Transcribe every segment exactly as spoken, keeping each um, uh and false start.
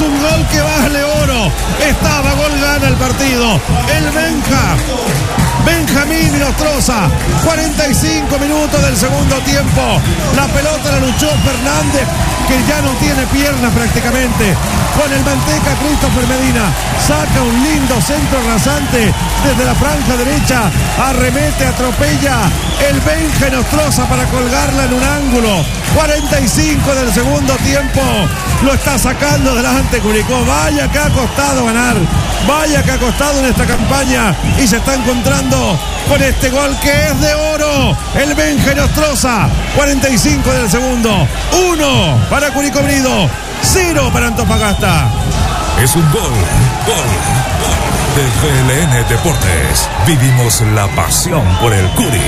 un gol que vale oro. Estaba gol, gana el partido. El Benja. Benjamín Inostroza, cuarenta y cinco minutos del segundo tiempo. La pelota la luchó Fernández, que ya no tiene piernas prácticamente. Con el manteca Christopher Medina saca un lindo centro rasante desde la franja derecha, arremete, atropella el Benja Inostroza para colgarla en un ángulo. cuarenta y cinco del segundo tiempo, lo está sacando delante Curicó. Vaya que ha costado ganar, vaya que ha costado en esta campaña, y se está encontrando con este gol que es de oro. El Benja Inostroza, cuarenta y cinco del segundo, uno para Curicó Unido, cero para Antofagasta. Es un gol, gol, gol de V L N Deportes. Vivimos la pasión por el Curi.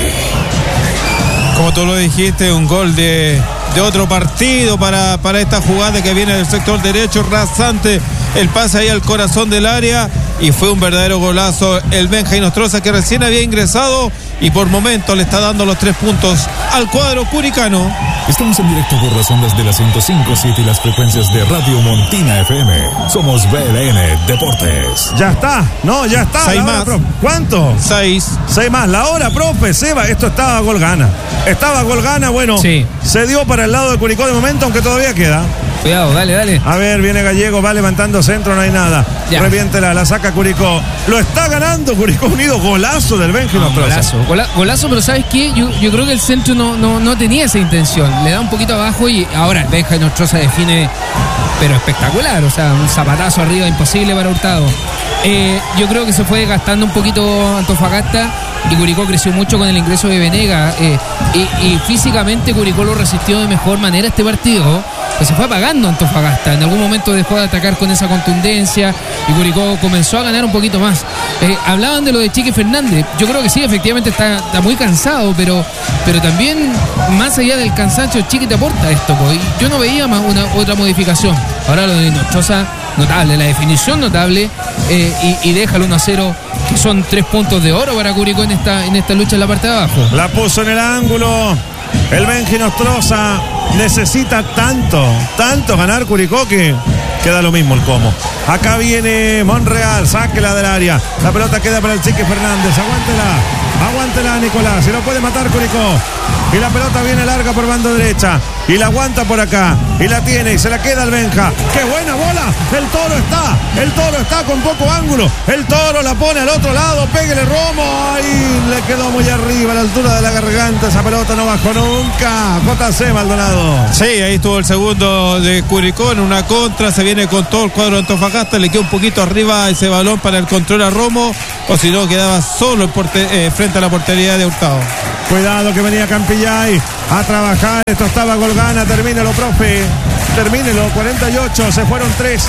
Como tú lo dijiste, un gol de, de otro partido para, para esta jugada que viene del sector derecho, rasante, el pase ahí al corazón del área, y fue un verdadero golazo el Benja Inostroza, que recién había ingresado y por momentos le está dando los tres puntos al cuadro curicano. Estamos en directo por las ondas de la ciento cinco punto siete y las frecuencias de Radio Montina F M. Somos V L N Deportes. Ya está, no, ya está. Seis más. Hora, ¿cuánto? Seis. Seis más. La hora, profe, Seba, esto estaba gol gana. Estaba gol gana, bueno, sí. Se dio para el lado de Curicó de momento, aunque todavía queda. Cuidado, dale, dale. A ver, viene Gallego, va levantando centro, no hay nada. Ya. Reviéntela, la saca Curicó. Lo está ganando Curicó Unido, golazo del Benja Inostroza. Golazo, gola, golazo, pero ¿sabes qué? Yo, yo creo que el centro no, no, no tenía esa intención. Le da un poquito abajo y ahora el Benja Inostroza define, pero espectacular. O sea, un zapatazo arriba imposible para Hurtado. Eh, yo creo que se fue gastando un poquito Antofagasta y Curicó creció mucho con el ingreso de Venega. Eh, y, y físicamente Curicó lo resistió de mejor manera este partido. Pues se fue apagando Antofagasta. En algún momento dejó de atacar con esa contundencia y Curicó comenzó a ganar un poquito más. Eh, hablaban de lo de Chiqui Fernández. Yo creo que sí, efectivamente está, está muy cansado, pero, pero también más allá del cansancio, Chiqui te aporta esto. Pues. Yo no veía más una otra modificación. Ahora lo de Inostroza, notable, la definición notable, eh, y, y deja el uno a cero, que son tres puntos de oro para Curicó en esta, en esta lucha en la parte de abajo. La puso en el ángulo. El Benja Inostroza necesita tanto, tanto ganar Curicó que queda lo mismo el cómo. Acá viene Monreal, sáquela del área. La pelota queda para el Chiqui Fernández. Aguántela, aguántela Nicolás. Si lo puede matar Curicó. Y la pelota viene larga por banda derecha. Y la aguanta por acá. Y la tiene y se la queda el Benja. ¡Qué buena bola! El Toro está. El Toro está con poco ángulo. El Toro la pone al otro lado. Pégale Romo. Ahí le quedó muy arriba a la altura de la garganta. Esa pelota no bajó nunca. J C Maldonado. Sí, ahí estuvo el segundo de Curicó en una contra. Se viene con todo el cuadro de Antofagasta. Le quedó un poquito arriba ese balón para el control a Romo. O si no, quedaba solo porte- eh, frente a la portería de Hurtado. Cuidado que venía Campillay a trabajar. Esto estaba Golgana. Termínelo, profe. Termínelo. cuarenta y ocho. Se fueron tres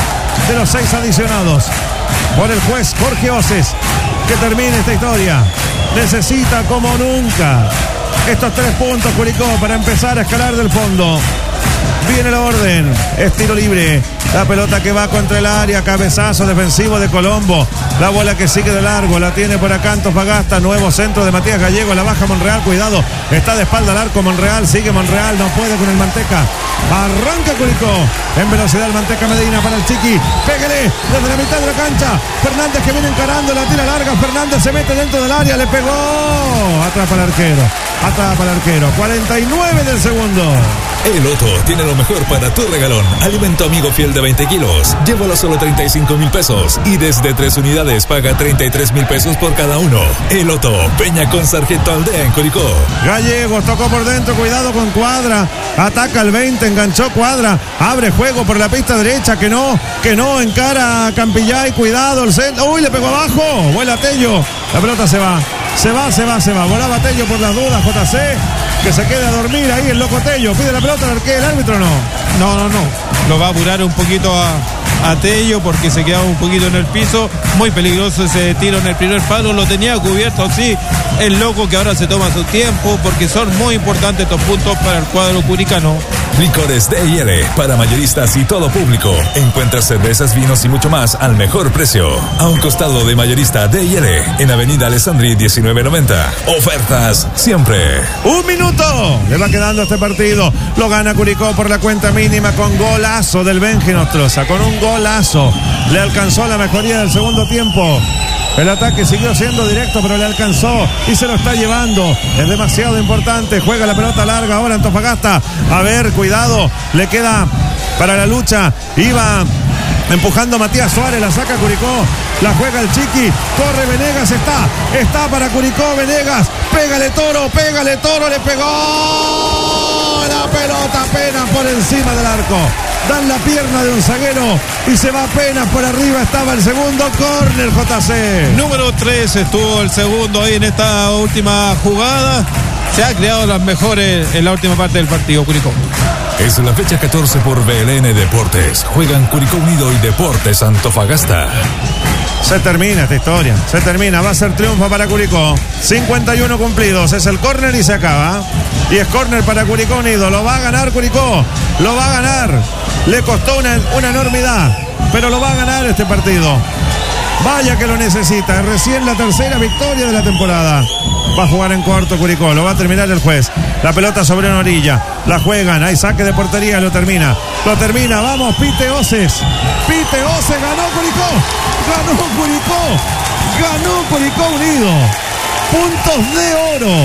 de los seis adicionados por el juez Jorge Oces. Que termine esta historia. Necesita como nunca estos tres puntos Curicó para empezar a escalar del fondo. Viene la orden. Es tiro libre. La pelota que va contra el área. Cabezazo defensivo de Colombo. La bola que sigue de largo. La tiene por acá Antofagasta. Nuevo centro de Matías Gallego. La baja Monreal. Cuidado. Está de espalda al arco Monreal. Sigue Monreal. No puede con el Manteca. Arranca Curicó. En velocidad el Manteca Medina para el Chiqui. Pégale desde la mitad de la cancha. Fernández que viene encarando. La tira larga. Fernández se mete dentro del área. Le pegó. Atrapa al arquero. Atrapa al arquero. cuarenta y nueve del segundo. El Loto tiene lo mejor para tu regalón. Alimento amigo fiel de veinte kilos. Llévalo a solo treinta y cinco mil pesos. Y desde tres unidades paga treinta y tres mil pesos por cada uno. El Loto, Peña con Sargento Aldea en Curicó. Gallegos tocó por dentro. Cuidado con Cuadra. Ataca el veinte. Enganchó Cuadra. Abre juego por la pista derecha. Que no, que no. Encara a Campillay. Cuidado el centro. Uy, le pegó abajo. Vuela Tello. La pelota se va. Se va, se va, se va. Volaba Tello por las dudas. J C. Que se quede a dormir ahí el loco Tello. Pide la pelota al arquero. ¿El árbitro no? No, no, no. Lo va a apurar un poquito a, a Tello porque se quedaba un poquito en el piso. Muy peligroso ese tiro en el primer palo. Lo tenía cubierto, sí. El loco que ahora se toma su tiempo porque son muy importantes estos puntos para el cuadro curicano. Licores D y L, para mayoristas y todo público. Encuentras cervezas, vinos y mucho más al mejor precio. A un costado de mayorista D y L, en Avenida Alessandri diecinueve noventa. Ofertas siempre. Un minuto le va quedando este partido. Lo gana Curicó por la cuenta mínima con golazo del Benji Nostroza. Con un golazo le alcanzó la mejoría del segundo tiempo. El ataque siguió siendo directo, pero le alcanzó y se lo está llevando. Es demasiado importante. Juega la pelota larga ahora Antofagasta. A ver, cuidado. Le queda para la lucha. Iba empujando Matías Suárez. La saca Curicó. La juega el Chiqui. Corre Venegas. Está. Está para Curicó Venegas. Pégale Toro. Pégale Toro. Le pegó. La pelota apenas por encima del arco. Dan la pierna de un zaguero y se va apenas por arriba. Estaba el segundo córner, J C. Número tres estuvo el segundo ahí en esta última jugada. Se ha creado las mejores en la última parte del partido, Curicó. Es la fecha catorce por B L N Deportes. Juegan Curicó Unido y Deportes Antofagasta. Se termina esta historia, se termina, va a ser triunfo para Curicó. cincuenta y uno cumplidos, es el córner y se acaba. Y es córner para Curicó Unido, lo va a ganar Curicó, lo va a ganar. Le costó una, una enormidad, pero lo va a ganar este partido. Vaya que lo necesita, recién la tercera victoria de la temporada. Va a jugar en corto Curicó, lo va a terminar el juez. La pelota sobre una orilla, la juegan, hay saque de portería, lo termina. Lo termina, vamos, Pite Oces. Pite Oces, ganó Curicó. Ganó Curicó. Ganó Curicó Unido. Puntos de oro.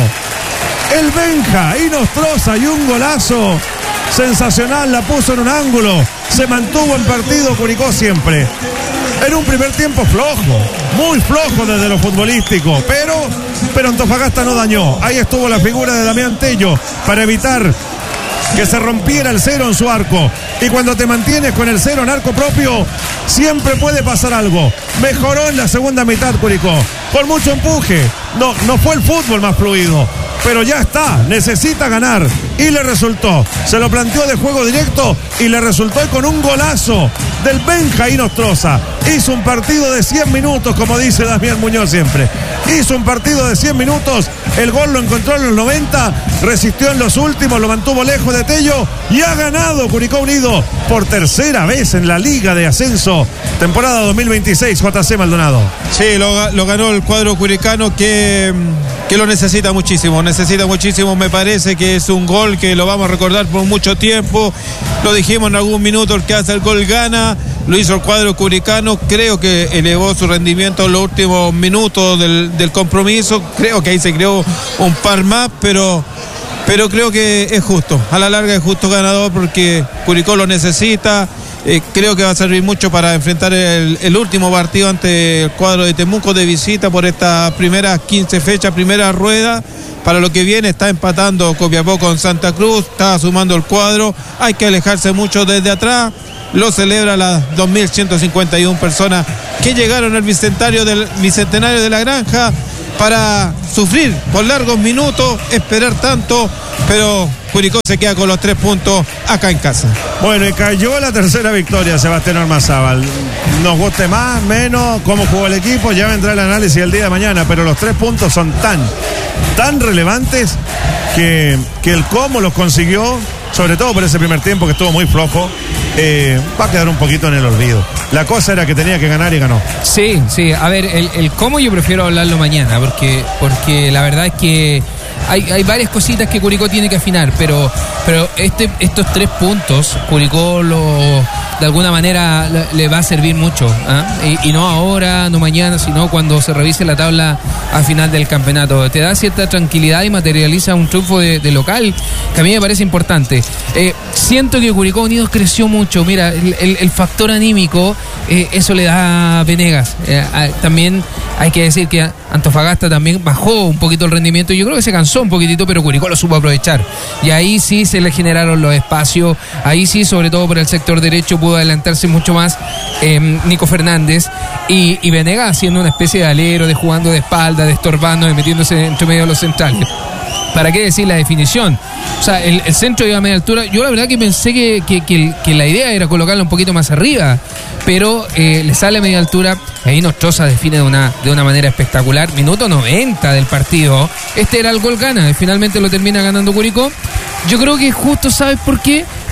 El Benja y Nostroza y un golazo sensacional, la puso en un ángulo. Se mantuvo en partido Curicó siempre. En un primer tiempo flojo, muy flojo desde lo futbolístico, pero, pero Antofagasta no dañó. Ahí estuvo la figura de Damián Tello para evitar que se rompiera el cero en su arco. Y cuando te mantienes con el cero en arco propio, siempre puede pasar algo. Mejoró en la segunda mitad Curicó, con mucho empuje. No, no fue el fútbol más fluido, pero ya está, necesita ganar. Y le resultó, se lo planteó de juego directo y le resultó con un golazo del Benja y Nostroza. Hizo un partido de cien minutos, como dice Damián Muñoz siempre. Hizo un partido de cien minutos, el gol lo encontró en los noventa, resistió en los últimos, lo mantuvo lejos de Tello y ha ganado Curicó Unido por tercera vez en la Liga de Ascenso, temporada dos mil veintiséis, J C Maldonado. Sí, lo, lo ganó el cuadro curicano que, que lo necesita muchísimo, necesita muchísimo, me parece que es un gol que lo vamos a recordar por mucho tiempo. Lo dijimos en algún minuto, el que hace el gol gana. Lo hizo el cuadro curicano, creo que elevó su rendimiento en los últimos minutos del, del compromiso. Creo que ahí se creó un par más, pero, pero creo que es justo. A la larga es justo ganador porque Curicó lo necesita. Eh, creo que va a servir mucho para enfrentar el, el último partido ante el cuadro de Temuco de visita por estas primeras quince fechas, primera rueda. Para lo que viene está empatando Copiapó con Santa Cruz, está sumando el cuadro, hay que alejarse mucho desde atrás. Lo celebra las dos mil ciento cincuenta y una personas que llegaron al bicentenario del, bicentenario de la Granja para sufrir por largos minutos, esperar tanto, pero Curicó se queda con los tres puntos acá en casa. Bueno, y cayó la tercera victoria, Sebastián Ormazábal. Nos guste más, menos, cómo jugó el equipo, ya vendrá el análisis el día de mañana, pero los tres puntos son tan, tan relevantes que, que el cómo los consiguió, sobre todo por ese primer tiempo que estuvo muy flojo, eh, va a quedar un poquito en el olvido. La cosa era que tenía que ganar y ganó. Sí, sí, a ver, el, el cómo yo prefiero hablarlo mañana, porque, porque la verdad es que hay, hay varias cositas que Curicó tiene que afinar, pero, pero este, estos tres puntos, Curicó lo, de alguna manera le, le va a servir mucho, ¿eh? y, y no ahora, no mañana, sino cuando se revise la tabla a final del campeonato. Te da cierta tranquilidad y materializa un triunfo de, de local que a mí me parece importante. Eh, siento que Curicó Unidos creció mucho. Mira, el, el, el factor anímico, eh, eso le da a Venegas. Eh, a, también hay que decir que Antofagasta también bajó un poquito el rendimiento. Yo creo que se cansó un poquitito, pero Curicó lo supo aprovechar. Y ahí sí se le generaron los espacios. Ahí sí, sobre todo por el sector derecho, pudo adelantarse mucho más eh, Nico Fernández. Y, y Venegas haciendo una especie de alero, de jugando de espalda, de estorbando, de metiéndose entre medio de los centrales. ¿Para qué decir la definición? O sea, el, el centro iba a media altura. Yo la verdad que pensé que, que, que, que la idea era colocarlo un poquito más arriba, pero eh, le sale a media altura. Ahí Nostroza define de una, de una manera espectacular. Minuto noventa del partido. Este era el gol gana y finalmente lo termina ganando Curicó. Yo creo que justo, ¿sabes por qué?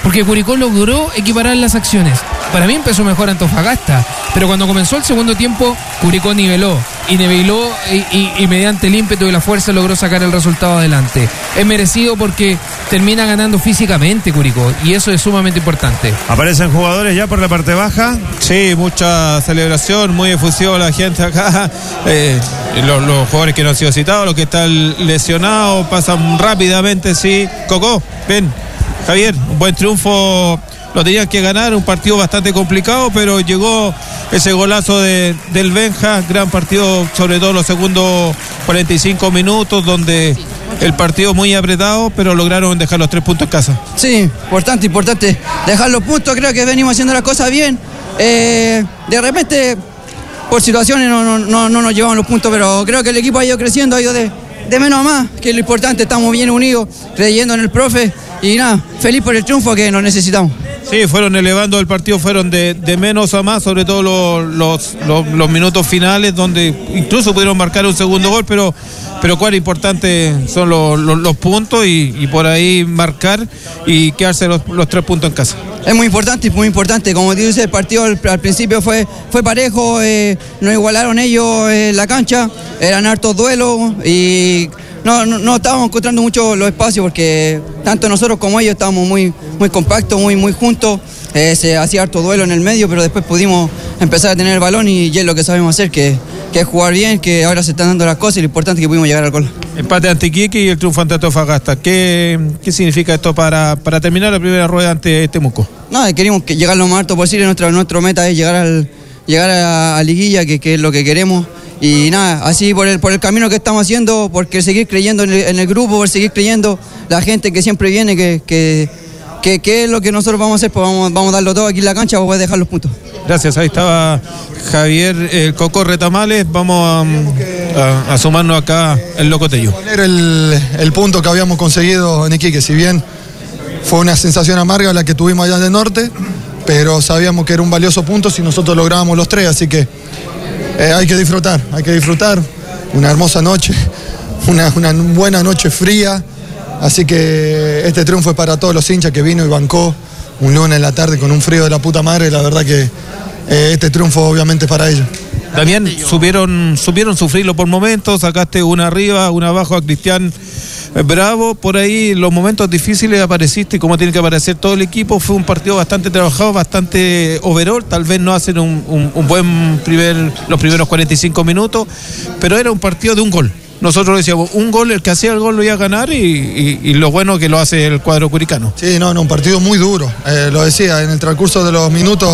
porque Curicó logró equiparar las acciones. Para mí empezó mejor Antofagasta, pero cuando comenzó el segundo tiempo, Curicó niveló, y niveló y, y, y mediante el ímpetu y la fuerza logró sacar el resultado adelante. Es merecido porque termina ganando físicamente Curicó, y eso es sumamente importante. ¿Aparecen jugadores ya por la parte baja? Sí, mucha celebración, muy efusiva la gente acá. Eh, los, los jugadores que no han sido citados, los que están lesionados, pasan rápidamente, sí. Coco, ven. Javier, un buen triunfo, lo tenían que ganar, un partido bastante complicado, pero llegó ese golazo de, del Benja, gran partido, sobre todo los segundos cuarenta y cinco minutos, donde el partido muy apretado, pero lograron dejar los tres puntos en casa. Sí, importante, importante, dejar los puntos, creo que venimos haciendo las cosas bien, eh, de repente, por situaciones no, no, no, no nos llevamos los puntos, pero creo que el equipo ha ido creciendo, ha ido de, de menos a más, que es lo importante, estamos bien unidos, creyendo en el profe. Y nada, feliz por el triunfo que nos necesitamos. Sí, fueron elevando el partido, fueron de, de menos a más, sobre todo los, los, los, los minutos finales, donde incluso pudieron marcar un segundo gol, pero, pero cuál importante son los, los, los puntos y, y por ahí marcar y quedarse los, los tres puntos en casa. Es muy importante, muy importante. Como dice, el partido al, al principio fue, fue parejo, eh, nos igualaron ellos en la cancha, eran hartos duelos y no, no, no estábamos encontrando mucho los espacios porque tanto nosotros como ellos estábamos muy, muy compactos, muy, muy juntos. Eh, se hacía harto duelo en el medio, pero después pudimos empezar a tener el balón y ya es lo que sabemos hacer, que, que es jugar bien, que ahora se están dando las cosas y lo importante es que pudimos llegar al gol. Empate ante Iquique y el triunfo ante Antofagasta. ¿Qué, qué significa esto para, para terminar la primera rueda ante Temuco? No, queremos que llegar lo más alto posible. Nuestra, nuestra meta es llegar, al, llegar a, a Liguilla, que, que es lo que queremos. Y nada, así por el, por el camino que estamos haciendo, porque seguir creyendo en el, en el grupo, por seguir creyendo la gente que siempre viene, que, que, que, que es lo que nosotros vamos a hacer, pues vamos, vamos a darlo todo aquí en la cancha para poder dejar los puntos. Gracias, ahí estaba Javier el Coco Retamales. Vamos a, a, a sumarnos acá el Locotello. El, el punto que habíamos conseguido en Iquique, si bien fue una sensación amarga la que tuvimos allá en el norte, pero sabíamos que era un valioso punto si nosotros lográbamos los tres, así que eh, hay que disfrutar, hay que disfrutar, una hermosa noche, una, una buena noche fría, así que este triunfo es para todos los hinchas que vino y bancó un lunes en la tarde con un frío de la puta madre, la verdad que eh, este triunfo obviamente es para ellos. También supieron, supieron sufrirlo por momentos, sacaste una arriba, una abajo a Cristian Bravo, por ahí los momentos difíciles apareciste como tiene que aparecer todo el equipo. Fue un partido bastante trabajado, bastante overall, tal vez no hacen un, un, un buen primer, los primeros cuarenta y cinco minutos, pero era un partido de un gol. Nosotros decíamos, un gol, el que hacía el gol lo iba a ganar y, y, y lo bueno que lo hace el cuadro curicano. Sí, no, no, un partido muy duro, eh, lo decía, en el transcurso de los minutos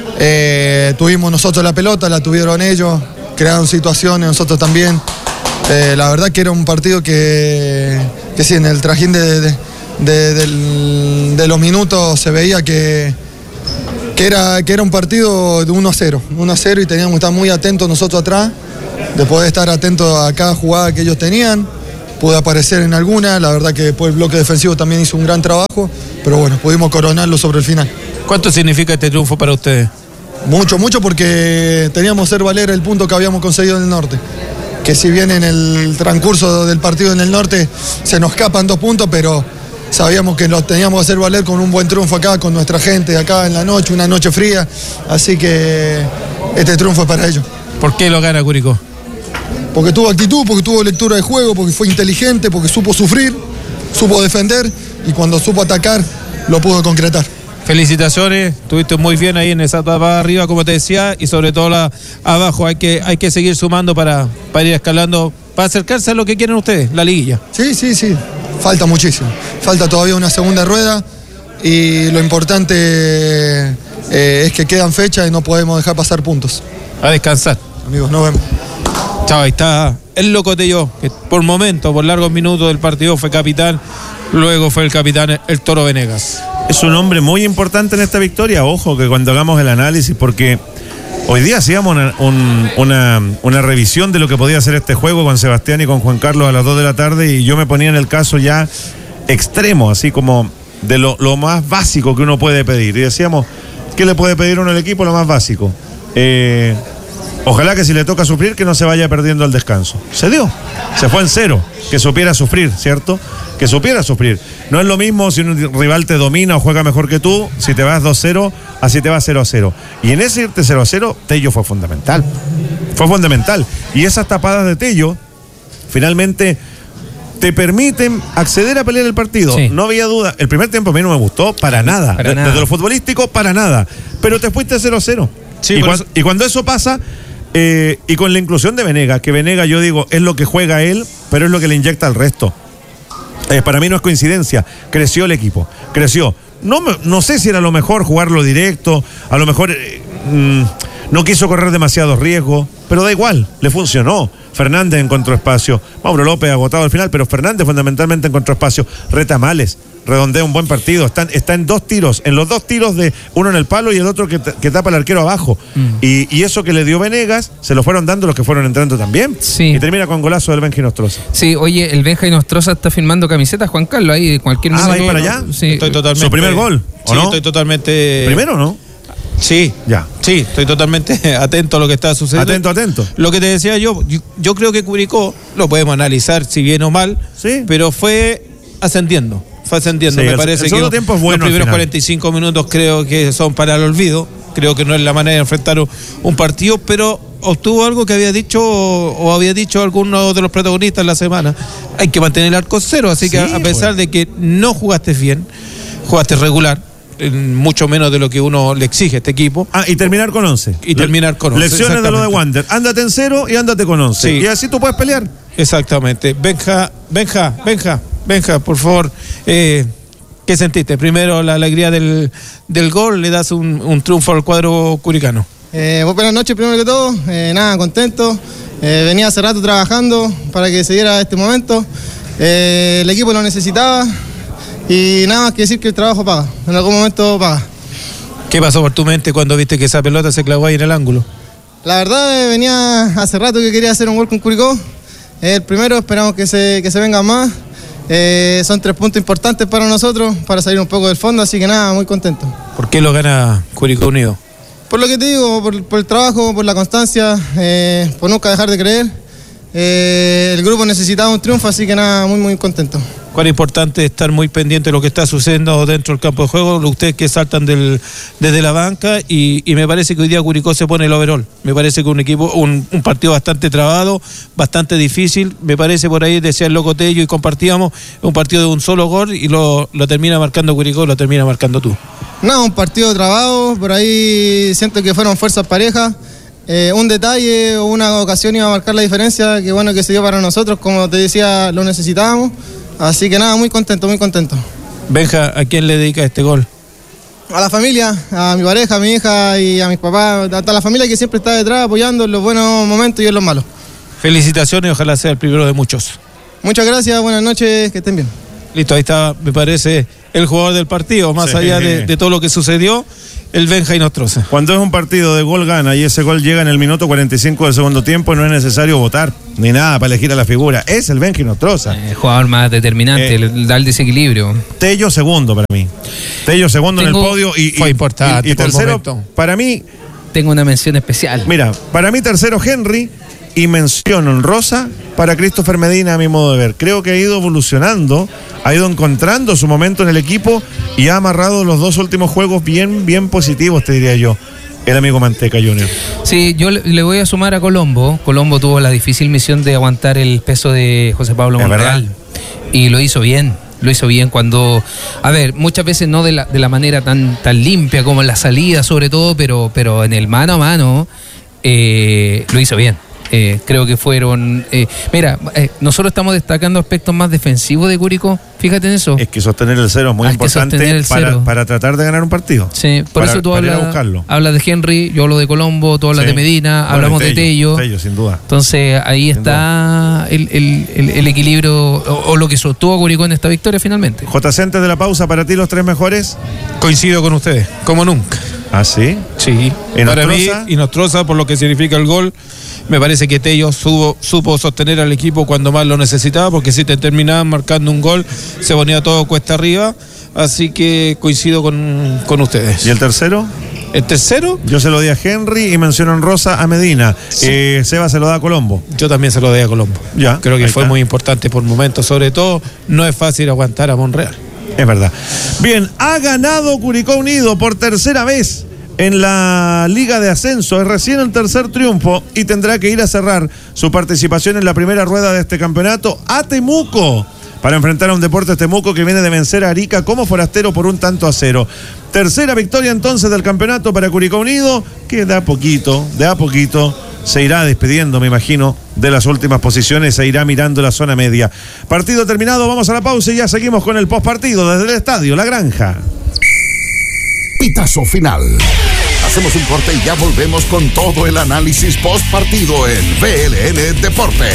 eh, tuvimos nosotros la pelota, la tuvieron ellos, crearon situaciones, nosotros también. Eh, la verdad que era un partido que, que sí, en el trajín de, de, de, de, de los minutos se veía que, que, era, que era un partido de uno a cero, uno a cero y teníamos que estar muy atentos nosotros atrás, de poder estar atentos a cada jugada que ellos tenían. Pude aparecer en alguna, la verdad que después el bloque defensivo también hizo un gran trabajo, pero bueno, pudimos coronarlo sobre el final. ¿Cuánto significa este triunfo para ustedes? Mucho, mucho, porque teníamos que hacer valer el punto que habíamos conseguido en el norte. Que si bien en el transcurso del partido en el norte se nos escapan dos puntos, pero sabíamos que lo teníamos que hacer valer con un buen triunfo acá, con nuestra gente acá en la noche, una noche fría, así que este triunfo es para ellos. ¿Por qué lo gana Curicó? Porque tuvo actitud, porque tuvo lectura de juego, porque fue inteligente, porque supo sufrir, supo defender y cuando supo atacar lo pudo concretar. Felicitaciones, estuviste muy bien ahí en esa etapa arriba, como te decía, y sobre todo la abajo. Hay que, hay que seguir sumando para, para ir escalando, para acercarse a lo que quieren ustedes, la liguilla. Sí, sí, sí, falta muchísimo. Falta todavía una segunda rueda y lo importante eh, es que quedan fechas y no podemos dejar pasar puntos. A descansar. Amigos, nos vemos. Chao, ahí está el Locotello, que por momentos, por largos minutos del partido fue capitán, luego fue el capitán el Toro Venegas. Es un hombre muy importante en esta victoria, ojo que cuando hagamos el análisis, porque hoy día hacíamos una, un, una, una revisión de lo que podía ser este juego con Sebastián y con Juan Carlos a las dos de la tarde y yo me ponía en el caso ya extremo, así como de lo, lo más básico que uno puede pedir. Y decíamos, ¿qué le puede pedir uno al equipo? Lo más básico. Eh, Ojalá que si le toca sufrir, que no se vaya perdiendo el descanso. Se dio, se fue en cero, que supiera sufrir, ¿cierto? Que supiera sufrir. No es lo mismo si un rival te domina o juega mejor que tú, si te vas dos cero, así te vas cero a cero. Y en ese irte cero a cero, Tello fue fundamental. Fue fundamental. Y esas tapadas de Tello, finalmente, te permiten acceder a pelear el partido. Sí. No había duda. El primer tiempo a mí no me gustó para nada. Para Desde nada. lo futbolístico, para nada. Pero te fuiste cero a cero. Sí, y, cuando, y cuando eso pasa, eh, y con la inclusión de Venegas, que Venegas, yo digo, es lo que juega él, pero es lo que le inyecta al resto. Eh, para mí no es coincidencia. Creció el equipo. Creció. No, no sé si era lo mejor jugarlo directo. A lo mejor eh, mmm, no quiso correr demasiados riesgos. Pero da igual. Le funcionó. Fernández encontró espacio. Mauro López agotado al final, pero Fernández fundamentalmente encontró espacio. Retamales redondea un buen partido. Está, está en dos tiros, en los dos tiros de uno en el palo y el otro que, que tapa el arquero abajo. Mm. Y, y eso que le dio Venegas, se lo fueron dando los que fueron entrando también. Sí. Y termina con golazo del Benja Nostroza. Sí, oye, el Benja Nostroza está firmando camisetas, Juan Carlos, ahí de cualquier Ah, ¿va a ir para allá? Sí. Estoy totalmente. ¿Su primer gol? ¿O sí, no? estoy totalmente. ¿Primero o no? Sí, ya. Sí, estoy totalmente atento a lo que está sucediendo. Atento, atento. Lo que te decía yo, yo, yo creo que Curicó, lo podemos analizar si bien o mal, sí, pero fue ascendiendo. Fue ascendiendo. Sí, Me el, parece el que los, tiempo es bueno los primeros cuarenta y cinco minutos creo que son para el olvido. Creo que no es la manera de enfrentar un partido, pero obtuvo algo que había dicho o había dicho alguno de los protagonistas la semana. Hay que mantener el arco cero, así que sí, a pesar pues. de que no jugaste bien, jugaste regular, mucho menos de lo que uno le exige a este equipo. Ah, y terminar con once. Y terminar con once. Lecciones de lo de Wander. Ándate en cero y ándate con once. Sí. Y así tú puedes pelear. Exactamente. Benja, Benja, Benja, Benja, por favor. Eh, ¿Qué sentiste? Primero la alegría del, del gol, le das un, un triunfo al cuadro curicano. Eh, buenas noches primero que todo. Eh, nada, contento. Eh, venía hace rato trabajando para que se diera este momento. Eh, el equipo lo necesitaba. Y nada más que decir que el trabajo paga, en algún momento paga. ¿Qué pasó por tu mente cuando viste que esa pelota se clavó ahí en el ángulo? La verdad, eh, venía hace rato que quería hacer un gol con Curicó. Eh, el primero, esperamos que se, que se vengan más. Eh, son tres puntos importantes para nosotros, para salir un poco del fondo, así que nada, muy contento. ¿Por qué lo gana Curicó Unido? Por lo que te digo, por, por el trabajo, por la constancia, eh, por nunca dejar de creer. Eh, el grupo necesitaba un triunfo, así que nada, muy muy contento. ¿Cuál es importante estar muy pendiente de lo que está sucediendo dentro del campo de juego? Ustedes que saltan del, desde la banca y, y me parece que hoy día Curicó se pone el overall. Me parece que un equipo, un, un partido bastante trabado, bastante difícil. Me parece por ahí, decía el loco Tello y compartíamos, un partido de un solo gol y lo, lo termina marcando Curicó, lo termina marcando tú. No, un partido trabado, por ahí siento que fueron fuerzas parejas. Eh, un detalle o una ocasión iba a marcar la diferencia, que bueno que se dio para nosotros, como te decía, lo necesitábamos, así que nada, muy contento, muy contento. Benja, ¿a quién le dedica este gol? A la familia, a mi pareja, a mi hija y a mis papás, a la familia que siempre está detrás apoyando en los buenos momentos y en los malos. Felicitaciones, ojalá sea el primero de muchos. Muchas gracias, buenas noches, que estén bien. Listo, ahí está, me parece, el jugador del partido, más sí. allá de, de todo lo que sucedió, el Benja Nostroza. Cuando es un partido de gol gana y ese gol llega en el minuto cuarenta y cinco del segundo tiempo, no es necesario votar ni nada para elegir a la figura. Es el Benja Nostroza. El eh, jugador más determinante, eh, da el desequilibrio. Tello segundo para mí. Tello segundo Tengo, en el podio y, fue y, importante y, y tercero para mí. Tengo una mención especial. Mira, para mí tercero Henry y mención honrosa para Christopher Medina, a mi modo de ver. Creo que ha ido evolucionando, ha ido encontrando su momento en el equipo y ha amarrado los dos últimos juegos bien, bien positivos, te diría yo, el amigo Manteca Junior. Sí, yo le voy a sumar a Colombo. Colombo tuvo la difícil misión de aguantar el peso de José Pablo Monreal y lo hizo bien. Lo hizo bien cuando, a ver, muchas veces no de la, de la manera tan, tan limpia como en la salida sobre todo, pero, pero en el mano a mano eh, lo hizo bien. Eh, creo que fueron eh, mira, eh, nosotros estamos destacando aspectos más defensivos de Curicó, fíjate en eso. Es que sostener el cero es muy Hay importante para, para tratar de ganar un partido. Sí, por para, eso tú hablas, hablas de Henry, yo hablo de Colombo, tú hablas sí. de Medina, bueno, hablamos de Tello, de Tello, sin duda. Entonces ahí sin está el, el, el, el equilibrio o, o lo que sostuvo Curicó en esta victoria finalmente. J C, antes de la pausa, para ti los tres mejores. Coincido con ustedes, como nunca. ¿Ah, sí? Sí, ¿Y para Nostroza? mí, y Nostroza por lo que significa el gol. Me parece que Tello supo, supo sostener al equipo cuando más lo necesitaba, porque si te terminaban marcando un gol, se ponía todo cuesta arriba. Así que coincido con, con ustedes. ¿Y el tercero? ¿El tercero? Yo se lo di a Henry y menciono en rosa a Medina. Sí. Eh, Seba se lo da a Colombo. Yo también se lo di a Colombo. Ya, creo que fue está. muy importante por momentos. Sobre todo, no es fácil aguantar a Monreal. Es verdad. Bien, ha ganado Curicó Unido por tercera vez en la Liga de Ascenso. Es recién el tercer triunfo y tendrá que ir a cerrar su participación en la primera rueda de este campeonato a Temuco, para enfrentar a un Deportes Temuco que viene de vencer a Arica como forastero por un tanto a cero. Tercera victoria entonces del campeonato para Curicó Unido, que de a poquito, de a poquito se irá despidiendo, me imagino, de las últimas posiciones, se irá mirando la zona media. Partido terminado, vamos a la pausa y ya seguimos con el postpartido desde el estadio La Granja. Pitazo final. Hacemos un corte y ya volvemos con todo el análisis postpartido en V L N Deportes.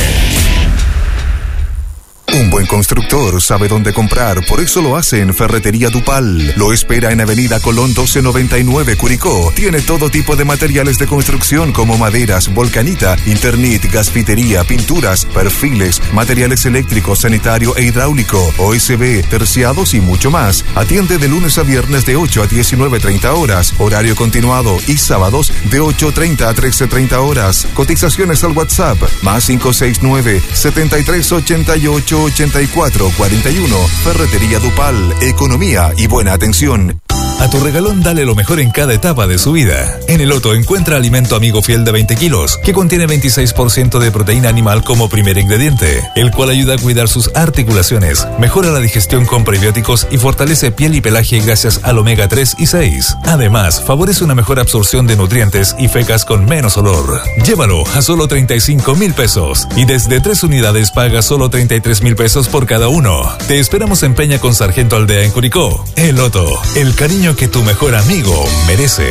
Un buen constructor sabe dónde comprar, por eso lo hace en Ferretería Dupal. Lo espera en Avenida Colón doce noventa y nueve, Curicó. Tiene todo tipo de materiales de construcción como maderas, volcanita, Internet, gasfitería, pinturas, perfiles, materiales eléctricos, sanitario e hidráulico, O S B, terciados y mucho más. Atiende de lunes a viernes de ocho a diecinueve treinta horas, horario continuado, y sábados de ocho treinta a trece treinta horas. Cotizaciones al WhatsApp, más cinco seis nueve, setenta y tres ochenta y ocho ochenta y cuatro cuarenta y uno. Ferretería Dupal, economía y buena atención. A tu regalón dale lo mejor en cada etapa de su vida. En el Otto encuentra alimento amigo fiel de veinte kilos, que contiene veintiséis por ciento de proteína animal como primer ingrediente, el cual ayuda a cuidar sus articulaciones, mejora la digestión con prebióticos y fortalece piel y pelaje gracias al omega tres y seis. Además, favorece una mejor absorción de nutrientes y fecas con menos olor. Llévalo a solo treinta y cinco mil pesos y desde tres unidades paga solo treinta y tres mil pesos por cada uno. Te esperamos en Peña con Sargento Aldea en Curicó. El Otto, el cariño que tu mejor amigo merece.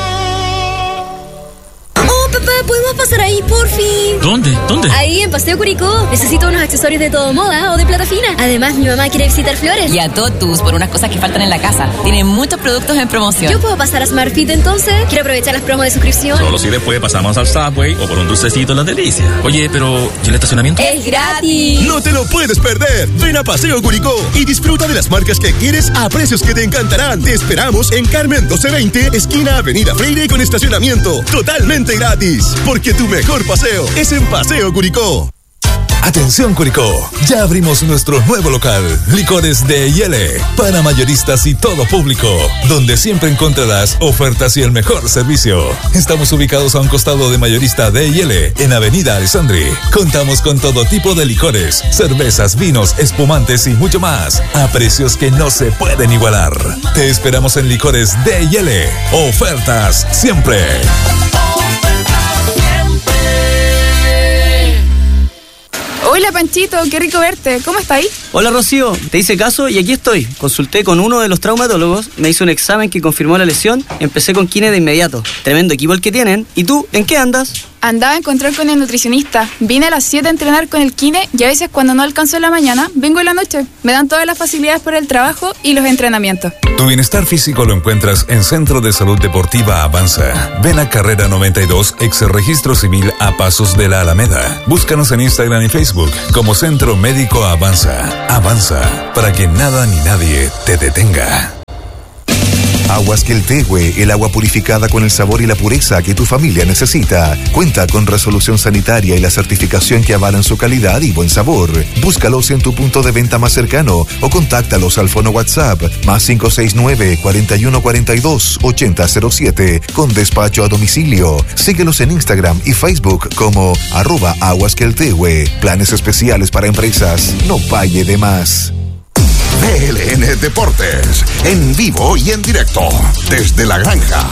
Oh, papá, ¿podemos pasar ahí, por fin? ¿Dónde? ¿Dónde? Ahí, en Paseo Curicó. Necesito unos accesorios de todo moda o de plata fina. Además, mi mamá quiere visitar Flores. Y a Totus por unas cosas que faltan en la casa. Tiene muchos productos en promoción. ¿Yo puedo pasar a SmartFit entonces? Quiero aprovechar las promos de suscripción. Solo si después pasamos al Subway o por un dulcecito en Las Delicias. Oye, pero ¿y el estacionamiento? ¡Es gratis! No te lo puedes perder. Ven a Paseo Curicó y disfruta de las marcas que quieres a precios que te encantarán. Te esperamos en Carmen doce veinte, esquina Avenida Freire, con estacionamiento totalmente gratis. Porque tu mejor paseo es en Paseo Curicó. Atención Curicó, ya abrimos nuestro nuevo local, Licores D y L, para mayoristas y todo público, donde siempre encontrarás ofertas y el mejor servicio. Estamos ubicados a un costado de Mayorista D y L, en Avenida Alessandri. Contamos con todo tipo de licores, cervezas, vinos, espumantes y mucho más, a precios que no se pueden igualar. Te esperamos en Licores D y L, ofertas siempre. Hola Panchito, qué rico verte. ¿Cómo está ahí? Hola Rocío, te hice caso y aquí estoy. Consulté con uno de los traumatólogos, me hizo un examen que confirmó la lesión, empecé con kine de inmediato. Tremendo equipo el que tienen. ¿Y tú, en qué andas? Andaba a encontrar con el nutricionista. Vine a las siete a entrenar con el kine y a veces cuando no alcanzo en la mañana, vengo en la noche. Me dan todas las facilidades por el trabajo y los entrenamientos. Tu bienestar físico lo encuentras en Centro de Salud Deportiva Avanza. Ven a Carrera noventa y dos, ex Registro Civil a Pasos de la Alameda. Búscanos en Instagram y Facebook como Centro Médico Avanza. Avanza, para que nada ni nadie te detenga. Aguas Queltehue, el agua purificada con el sabor y la pureza que tu familia necesita. Cuenta con resolución sanitaria y la certificación que avalan su calidad y buen sabor. Búscalos en tu punto de venta más cercano o contáctalos al fono WhatsApp más cinco seis nueve, cuarenta y uno cuarenta y dos, ochenta cero siete con despacho a domicilio. Síguelos en Instagram y Facebook como arroba Aguas Queltehue. Planes especiales para empresas. No pague de más. V L N Deportes, en vivo y en directo, desde La Granja.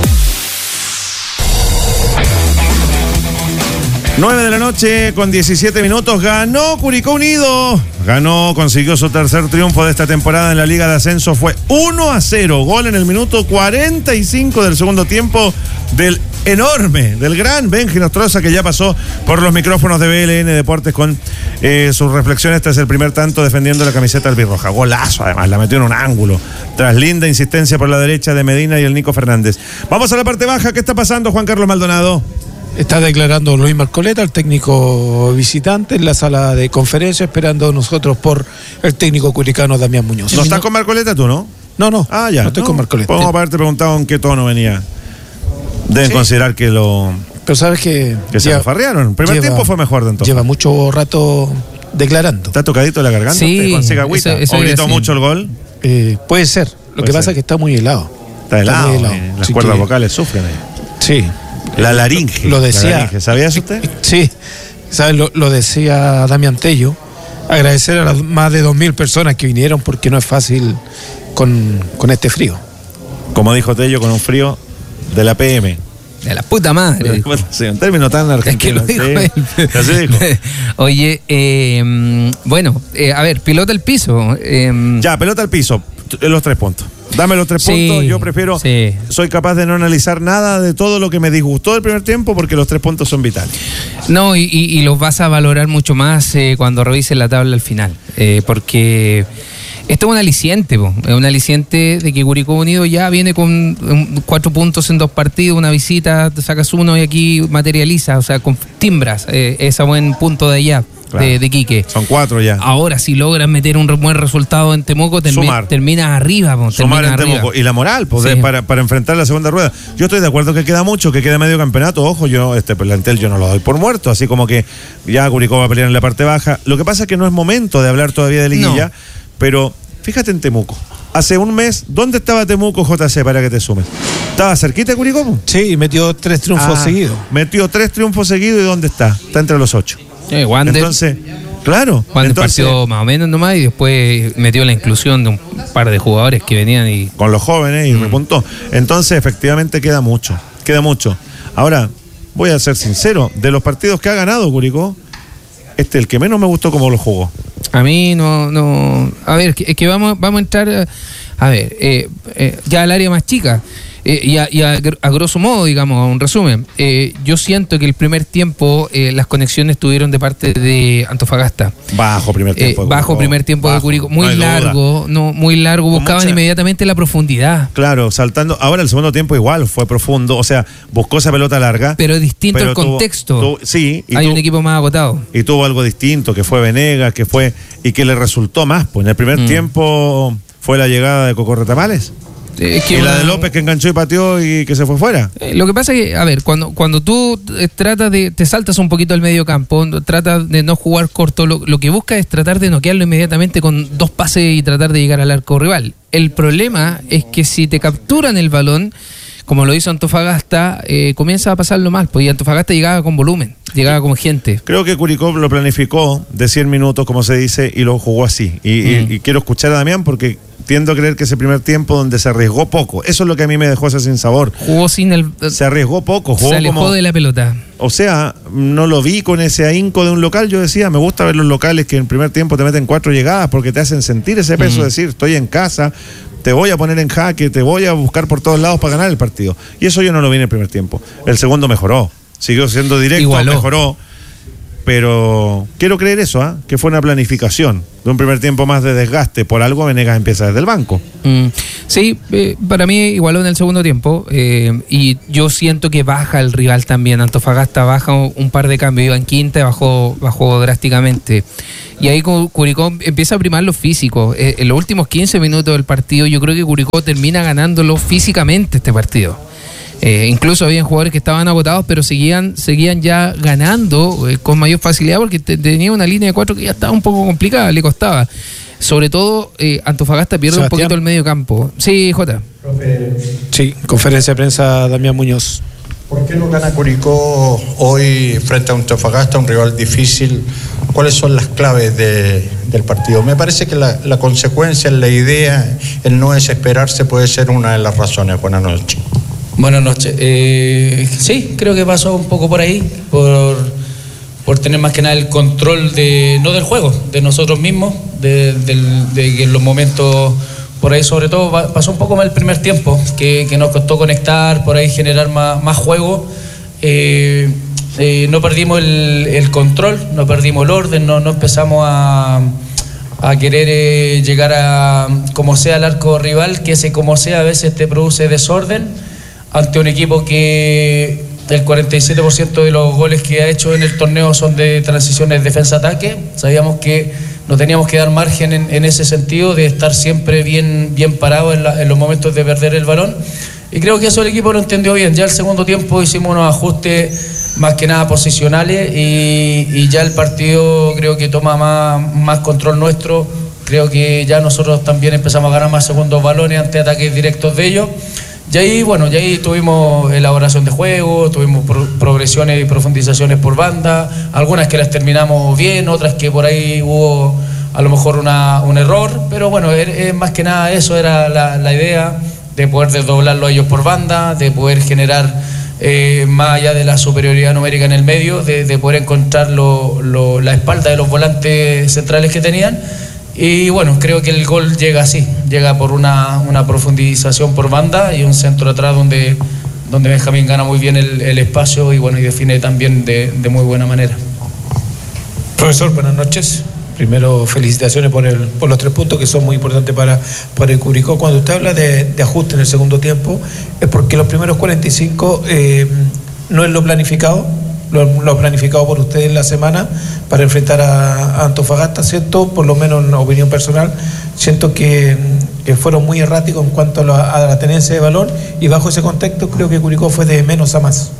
nueve de la noche con diecisiete minutos, ganó Curicó Unido. Ganó, consiguió su tercer triunfo de esta temporada en la Liga de Ascenso. Fue uno a cero, gol en el minuto cuarenta y cinco del segundo tiempo del enorme, del gran Benji Nostroza, que ya pasó por los micrófonos de V L N Deportes con eh, sus reflexiones. Este es el primer tanto defendiendo la camiseta albirroja. Golazo, además, la metió en un ángulo. Tras linda insistencia por la derecha de Medina y el Nico Fernández. Vamos a la parte baja. ¿Qué está pasando, Juan Carlos Maldonado? Está declarando Luis Marcoleta, el técnico visitante, en la sala de conferencia, esperando nosotros por el técnico curicano Damián Muñoz. ¿No estás con Marcoleta tú, no? No, no. Ah, ya. No estoy no, con Marcoleta. Podemos haberte preguntado en qué tono venía Deben Sí. considerar que lo Pero sabes que... que se lleva- lo farrearon. El primer lleva- tiempo fue mejor de entonces. Lleva mucho rato declarando. ¿Está tocadito la garganta? Sí, ¿Usted consigue agüita? eso- eso ¿O iba a gritó decir. mucho el gol? Eh, puede ser. Lo Puede que pasa ser. es que está muy helado. Está helado. muy helado. eh, Las Así cuerdas que- vocales sufren ahí. Sí. La laringe. Lo la decía. laringe. ¿Sabías usted? Sí. ¿Sabes? Lo, lo decía Damián Tello. Agradecer a las más de dos mil personas que vinieron porque no es fácil con, con este frío. Como dijo Tello, con un frío de la P M. De la puta madre. Sí, un término tan argentino. Es que lo dijo sí. él. Así dijo. Oye, eh, bueno, eh, a ver, pilota el piso. eh, Ya, pelota al piso. T- Los tres puntos. Dame los tres Sí, puntos. Yo prefiero. sí. Soy capaz de no analizar nada de todo lo que me disgustó del primer tiempo porque los tres puntos son vitales. No, y, y- y los vas a valorar mucho más eh, cuando revises la tabla al final. eh, porque esto es un aliciente, po, es un aliciente de que Curicó Unido ya viene con um, cuatro puntos en dos partidos, una visita, te sacas uno y aquí materializa, o sea, con timbras eh, ese buen punto de allá. Claro. De, de Quique. Son cuatro ya. Ahora, si logras meter un re- buen resultado en Temuco, termi- Sumar. terminas arriba. Po, Sumar en terminas arriba. Temuco. Y la moral, pues, Sí. de- para, para enfrentar la segunda rueda. Yo estoy de acuerdo que queda mucho, que queda medio campeonato. Ojo, yo este plantel yo no lo doy por muerto, así como que ya Curicó va a pelear en la parte baja. Lo que pasa es que no es momento de hablar todavía de liguilla, No. pero fíjate en Temuco. Hace un mes, ¿dónde estaba Temuco, J C, para que te sumes? ¿Estaba cerquita de Curicó? po? Sí, metió tres triunfos Ah, seguidos. Metió tres triunfos seguidos y ¿dónde está? Está entre los ocho. Eh, Wander, Entonces, claro. Wander entonces, partió más o menos nomás y después metió la inclusión de un par de jugadores que venían y... con los jóvenes y repuntó. Entonces, efectivamente, queda mucho. Queda mucho. Ahora, voy a ser sincero, de los partidos que ha ganado Curicó, este es el que menos me gustó cómo lo jugó. A mí no... no a ver, es que vamos, vamos a entrar... eh, A ver, eh, eh, ya al área más chica. Eh, y a, y a, gr- a grosso modo, digamos, un resumen. Eh, yo siento que el primer tiempo eh, las conexiones estuvieron de parte de Antofagasta. Bajo primer Eh, tiempo. de bajo Curicó. primer tiempo Bajo, de Curicó. no Muy hay duda. largo, no, muy largo. Con Buscaban mucha- inmediatamente la profundidad. Claro, saltando. Ahora el segundo tiempo igual fue profundo. O sea, buscó esa pelota larga. Pero es distinto pero el tuvo- contexto. tuvo- sí. Y Hay tuvo- un equipo más agotado. y tuvo algo distinto, que fue Venegas, que fue. Y que le resultó más. Pues en el primer Mm. tiempo fue la llegada de Coco Retamales. Es que y la una- de López que enganchó y pateó y que se fue fuera. Eh, Lo que pasa es que, a ver, cuando, cuando tú eh, tratas de, te saltas un poquito al medio campo, no- tratas de no jugar corto, lo, lo que buscas es tratar de noquearlo inmediatamente con dos pases y tratar de llegar al arco rival. El problema es que si te capturan el balón, como lo hizo Antofagasta, eh, comienza a pasarlo mal, pues y Antofagasta llegaba con volumen, llegaba con gente. Creo que Curicó lo planificó de cien minutos, como se dice, y lo jugó así. Y, y- Mm. y quiero escuchar a Damián porque tiendo a creer que ese primer tiempo donde se arriesgó poco, eso es lo que a mí me dejó ese sinsabor. Jugó sin el... Se arriesgó poco, jugó Se alejó como... de la pelota. O sea, no lo vi con ese ahínco de un local. Yo decía, me gusta ver los locales que en el primer tiempo te meten cuatro llegadas porque te hacen sentir ese peso, Mm. decir, estoy en casa, te voy a poner en jaque, te voy a buscar por todos lados para ganar el partido. Y eso yo no lo vi en el primer tiempo. El segundo mejoró, siguió siendo directo, Igualó. mejoró. Pero quiero creer eso, ¿ah? Que fue una planificación de un primer tiempo más de desgaste. Por algo Venegas empieza desde el banco. Mm, sí, eh, para mí igualó en el segundo tiempo eh, y yo siento que baja el rival también. Antofagasta baja un, un par de cambios, iba en quinta y bajó, bajó drásticamente. Y ahí Cu- Curicó empieza a primar lo físico. Eh, en los últimos quince minutos del partido yo creo que Curicó termina ganándolo físicamente este partido. Eh, incluso habían jugadores que estaban agotados, pero seguían seguían ya ganando eh, con mayor facilidad porque te- tenía una línea de cuatro que ya estaba un poco complicada, le costaba. Sobre todo, eh, Antofagasta pierde Sebastián. un poquito el medio campo. Sí, Jota. Sí, conferencia de prensa Damián Muñoz. ¿Por qué no gana Curicó hoy frente a Antofagasta, un rival difícil? ¿Cuáles son las claves de- del partido? Me parece que la, la consecuencia, la idea, el no desesperarse puede ser una de las razones. Buenas noches. Buenas noches. Eh, sí, creo que pasó un poco por ahí, por, por tener más que nada el control de, no del juego, de nosotros mismos, de, del- de que en los momentos, por ahí sobre todo, pa- pasó un poco mal el primer tiempo, que, que nos costó conectar, por ahí generar más, más juego. Eh, eh, no perdimos el, el control, no perdimos el orden, no, no empezamos a, a querer eh, llegar a como sea al arco rival, que ese como sea a veces te produce desorden ante un equipo que el cuarenta y siete por ciento de los goles que ha hecho en el torneo son de transiciones defensa-ataque. Sabíamos que no teníamos que dar margen en, en ese sentido de estar siempre bien, bien parados en, la- en los momentos de perder el balón. y creo que eso el equipo lo entendió bien. Ya el segundo tiempo hicimos unos ajustes más que nada posicionales y, y ya el partido creo que toma más, más control nuestro. Creo que ya nosotros también empezamos a ganar más segundos balones ante ataques directos de ellos. Y ahí, bueno, y ahí tuvimos elaboración de juego, tuvimos pro progresiones y profundizaciones por banda, algunas que las terminamos bien, otras que por ahí hubo a lo mejor una, un error, pero bueno, es, es más que nada eso era la, la idea, de poder desdoblarlo a ellos por banda, de poder generar, eh, más allá de la superioridad numérica en el medio, de, de poder encontrar lo, lo, la espalda de los volantes centrales que tenían. Y bueno, creo que el gol llega así, llega por una, una profundización por banda y un centro atrás donde, donde Benjamín gana muy bien el, el espacio y bueno, y define también de, de muy buena manera. Profesor, buenas noches. Primero, felicitaciones por, el, por los tres puntos que son muy importantes para, para el Curicó. Cuando usted habla de, de ajuste en el segundo tiempo, es porque los primeros cuarenta y cinco eh, no es lo planificado. Lo, lo planificado por ustedes en la semana para enfrentar a, a Antofagasta. Siento, por lo menos en opinión personal, siento que, que fueron muy erráticos en cuanto a la, a la tenencia de balón, y bajo ese contexto creo que Curicó fue de menos a más.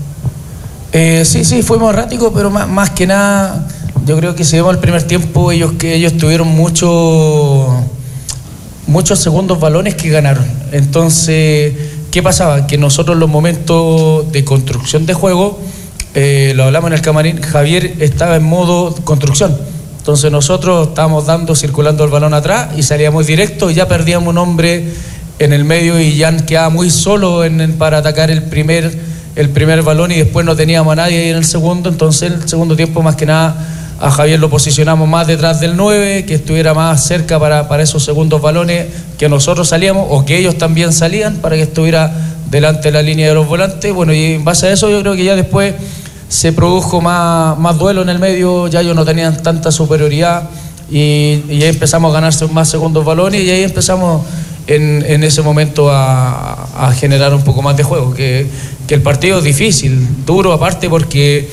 Eh, sí, sí, fuimos erráticos, pero más, más que nada, yo creo que si vemos el primer tiempo, ellos que ellos tuvieron mucho, muchos segundos balones que ganaron. Entonces, ¿qué pasaba? Que nosotros en los momentos de construcción de juego, Eh, lo hablamos en el camarín, Javier estaba en modo construcción, entonces nosotros estábamos dando, circulando el balón atrás y salíamos directo y ya perdíamos un hombre en el medio y Jan quedaba muy solo en, en, para atacar el primer, el primer balón y después no teníamos a nadie ahí en el segundo. Entonces el segundo tiempo más que nada a Javier lo posicionamos más detrás del nueve, que estuviera más cerca para, para esos segundos balones que nosotros salíamos o que ellos también salían, para que estuviera delante de la línea de los volantes. Bueno, y en base a eso yo creo que ya después se produjo más, más duelo en el medio, ya ellos no tenían tanta superioridad y, y ahí empezamos a ganarse más segundos balones y ahí empezamos en, en ese momento a, a generar un poco más de juego, que, que el partido es difícil, duro aparte porque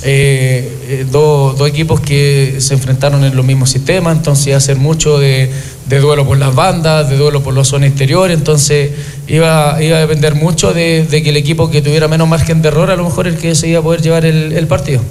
eh, dos do equipos que se enfrentaron en los mismos sistemas, entonces hacer mucho de, de duelo por las bandas, de duelo por la zona interior, entonces iba, iba a depender mucho de, de que el equipo que tuviera menos margen de error a lo mejor el que se iba a poder llevar el, el partido.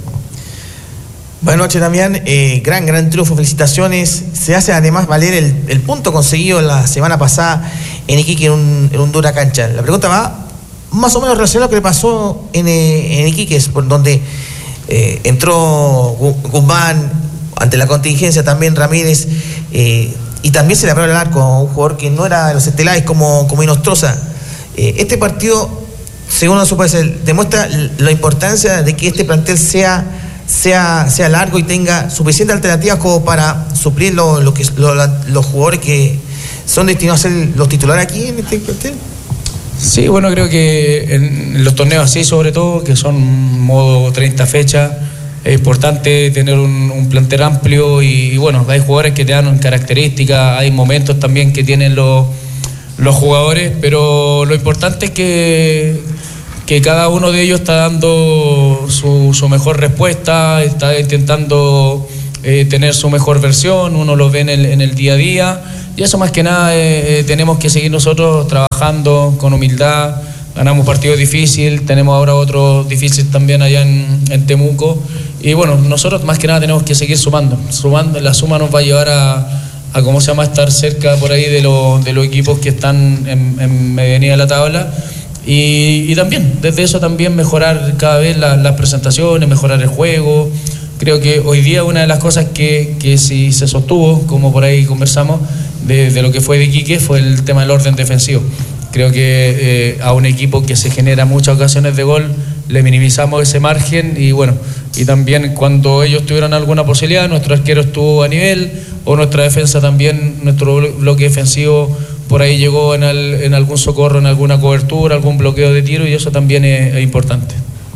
Buenas noches, Damián. Eh, gran, gran triunfo, felicitaciones. Se hace además valer el, el punto conseguido la semana pasada en Iquique en un, en un dura cancha. La pregunta va más o menos relacionada a lo que le pasó en, en Iquique, por donde eh, entró Guzmán, ante la contingencia también Ramírez, eh, y también se le abrió el arco a un jugador que no era de los estelares como, como Inostroza. Eh, este partido, según a su parecer, demuestra la importancia de que este plantel sea Sea, sea largo y tenga suficientes alternativas como para suplir lo, lo que, lo, la, los jugadores que son destinados a ser los titulares aquí en este plantel. Sí, bueno, creo que en los torneos así, sobre todo, que son modo treinta fechas, es importante tener un, un plantel amplio y, y bueno, hay jugadores que te dan características, hay momentos también que tienen los, los jugadores, pero lo importante es que que cada uno de ellos está dando su, su mejor respuesta, está intentando eh, tener su mejor versión, uno lo ve en el, en el día a día, y eso más que nada eh, tenemos que seguir nosotros trabajando con humildad. Ganamos partidos difíciles, tenemos ahora otro difícil también allá en, en Temuco, y bueno, nosotros más que nada tenemos que seguir sumando, sumando, la suma nos va a llevar a, a cómo se llama, estar cerca por ahí de, lo, de los equipos que están en, en medianía de la tabla. Y, y también, desde eso también mejorar cada vez la, las presentaciones, mejorar el juego. Creo que hoy día una de las cosas que, que sí se sostuvo, como por ahí conversamos, de, de lo que fue de Iquique, fue el tema del orden defensivo. Creo que eh, a un equipo que se genera muchas ocasiones de gol, le minimizamos ese margen y bueno, y también cuando ellos tuvieron alguna posibilidad, nuestro arquero estuvo a nivel, o nuestra defensa también, nuestro bloque defensivo por ahí llegó en, el, en algún socorro, en alguna cobertura, algún bloqueo de tiro, y eso también es, es importante.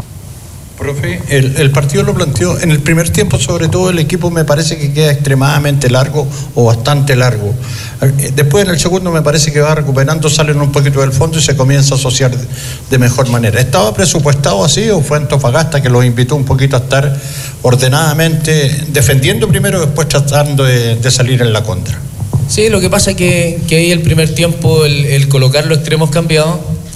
Profe, el, el partido lo planteó en el primer tiempo, sobre todo el equipo me parece que queda extremadamente largo o bastante largo. Después en el segundo me parece que va recuperando, salen un poquito del fondo y se comienza a asociar de, de mejor manera. ¿Estaba presupuestado así o fue Antofagasta que los invitó un poquito a estar ordenadamente, defendiendo primero y después tratando de, de salir en la contra? Sí, lo que pasa es que, que ahí el primer tiempo, el, el colocar los extremos cambiados,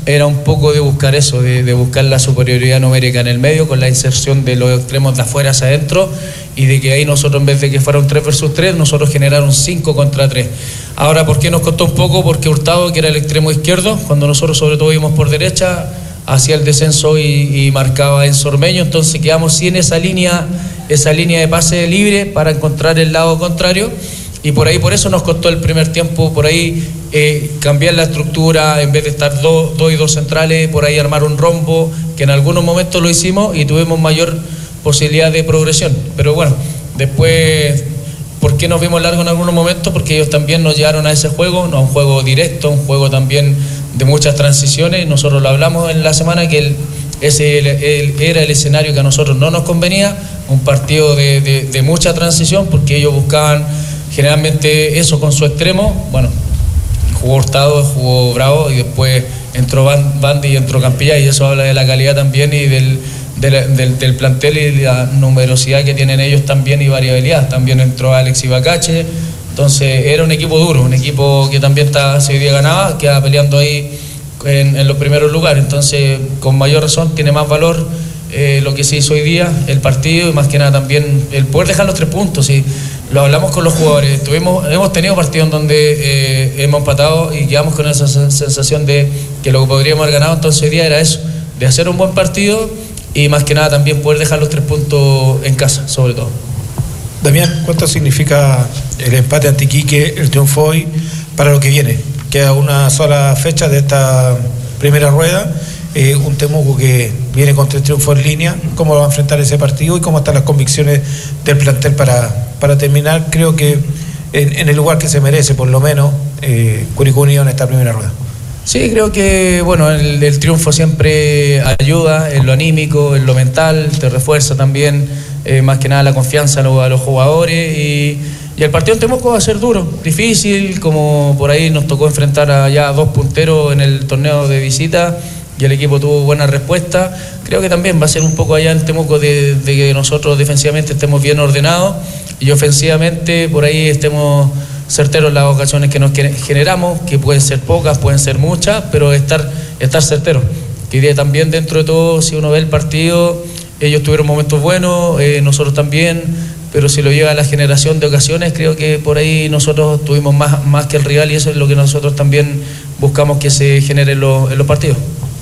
era un poco de buscar eso, de, de buscar la superioridad numérica en el medio, con la inserción de los extremos de afuera hacia adentro, y de que ahí nosotros, en vez de que fuera un tres versus tres, nosotros generaron cinco contra tres. Ahora, ¿por qué nos costó un poco? Porque Hurtado, que era el extremo izquierdo, cuando nosotros sobre todo íbamos por derecha, hacía el descenso y, y marcaba en Sormeño, entonces quedamos sin esa línea, esa línea de pase libre para encontrar el lado contrario, y por ahí, por eso nos costó el primer tiempo, por ahí eh, cambiar la estructura, en vez de estar dos dos y dos centrales, por ahí armar un rombo, que en algunos momentos lo hicimos y tuvimos mayor posibilidad de progresión. Pero bueno, después, ¿por qué nos vimos largo en algunos momentos? Porque ellos también nos llevaron a ese juego, no a un juego directo, un juego también de muchas transiciones. Nosotros lo hablamos en la semana, que el, ese el, el, era el escenario que a nosotros no nos convenía, un partido de, de, de mucha transición, porque ellos buscaban generalmente eso con su extremo. Bueno, jugó Hurtado, jugó Bravo, y después entró Bandi y entró Campillay, y eso habla de la calidad también y del, del, del, del plantel y la numerosidad que tienen ellos también, y variabilidad. También entró Alex Ibacache, entonces era un equipo duro, un equipo que también está, se hoy día ganaba, queda peleando ahí en, en los primeros lugares. Entonces, con mayor razón, tiene más valor eh, lo que se hizo hoy día, el partido, y más que nada también el poder dejar los tres puntos. Y lo hablamos con los jugadores, tuvimos, hemos tenido partidos en donde eh, hemos empatado y quedamos con esa sensación de que lo que podríamos haber ganado. Entonces hoy día era eso, de hacer un buen partido y más que nada también poder dejar los tres puntos en casa, sobre todo. Damián, ¿cuánto significa el empate ante Iquique, el triunfo hoy, para lo que viene? Queda una sola fecha de esta primera rueda, eh, un Temuco que viene con tres triunfos en línea. ¿Cómo va a enfrentar ese partido y cómo están las convicciones del plantel para, para terminar, creo que en, en el lugar que se merece, por lo menos, eh, Curicó Unido en esta primera rueda? Sí, creo que bueno, el, el triunfo siempre ayuda en lo anímico, en lo mental, te refuerza también eh, más que nada la confianza a los, a los jugadores, y, y el partido en Temuco va a ser duro, difícil, como por ahí nos tocó enfrentar a ya dos punteros en el torneo de visita y el equipo tuvo buena respuesta. Creo que también va a ser un poco allá en Temuco de, de que nosotros defensivamente estemos bien ordenados y ofensivamente por ahí estemos certeros en las ocasiones que nos generamos, que pueden ser pocas, pueden ser muchas, pero estar, estar certeros. Que idea también dentro de todo, si uno ve el partido, ellos tuvieron momentos buenos, eh, nosotros también, pero si lo lleva a la generación de ocasiones, creo que por ahí nosotros tuvimos más, más que el rival, y eso es lo que nosotros también buscamos que se genere en los, en los partidos.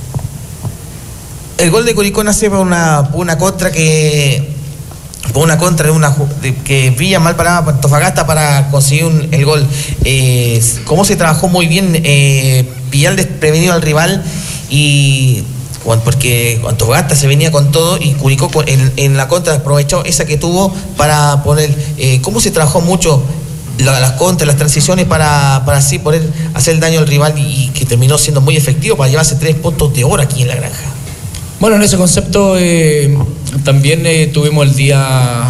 El gol de Curicó nace por una, por una contra que por una contra de una de, que Villa mal paraba para Antofagasta para conseguir un, el gol. Eh, cómo se trabajó muy bien, eh, pillar desprevenido al rival, y porque Antofagasta se venía con todo y Curicó en, en la contra aprovechó esa que tuvo para poner. Eh, cómo se trabajó mucho la, las contras, las transiciones para, para así poder hacer el daño al rival, y, y que terminó siendo muy efectivo para llevarse tres puntos de oro aquí en la granja. Bueno, en ese concepto eh, también eh, tuvimos el día